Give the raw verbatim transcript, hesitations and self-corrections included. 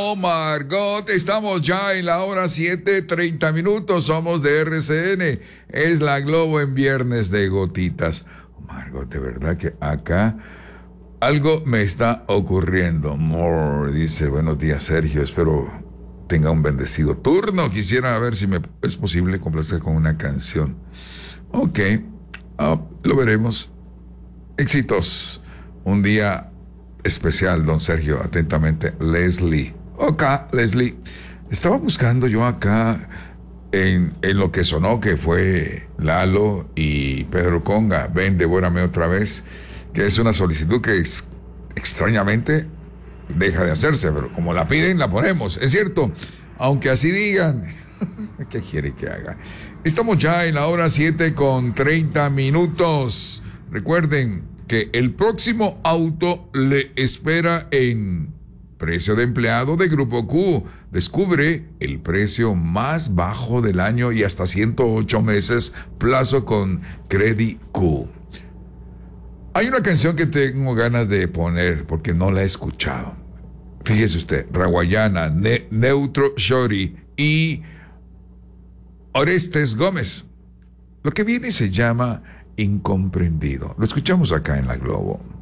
Hello, Margot. Estamos ya en la hora siete, treinta minutos. Somos de R C N. Es la Globo en Viernes de Gotitas. Margot, de verdad que acá algo me está ocurriendo. More dice, buenos días, Sergio. Espero tenga un bendecido turno. Quisiera ver si me es posible complacer con una canción. Ok, uh, lo veremos. Éxitos. Un día especial, don Sergio. Atentamente, Leslie. Ok, Leslie. Estaba buscando yo acá en, en lo que sonó, que fue Lalo y Pedro Conga. Ven, devórame otra vez. Que es una solicitud que es, extrañamente deja de hacerse, pero como la piden, la ponemos. Es cierto, aunque así digan. ¿Qué quiere que haga? Estamos ya en la hora siete con treinta minutos. Recuerden que el próximo auto le espera en Precio de Empleado de Grupo Q. Descubre el precio más bajo del año y hasta ciento ocho meses plazo con Credit Q. Hay una canción que tengo ganas de poner porque no la he escuchado. Fíjese usted, Raguayana, ne- Neutro Shorty y Orestes Gómez. Lo que viene se llama Incomprendido. Lo escuchamos acá en La Globo.